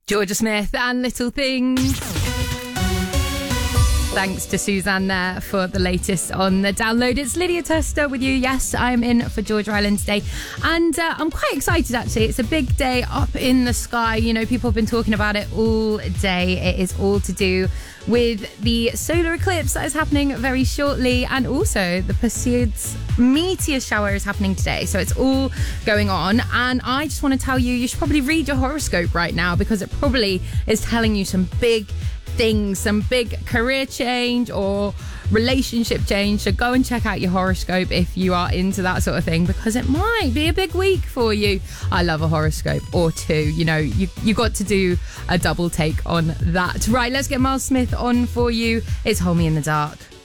Georgia Smith and Little Things. Thanks to Suzanne there for the latest on the download. It's Lydia Tester with you. Yes, I'm in for Georgia Island today. And I'm quite excited, actually. It's a big day up in the sky. You know, people have been talking about it all day. It is all to do with the solar eclipse that is happening very shortly. And also the Perseids meteor shower is happening today. So it's all going on. And I just want to tell you, you should probably read your horoscope right now, because it probably is telling you some big things, some big career change or relationship change. So go and check out your horoscope if you are into that sort of thing, because it might be a big week for you. I love a horoscope or two. You know, you got to do a double take on that. Right, let's get Miles Smith on for you. It's Hold Me in the Dark.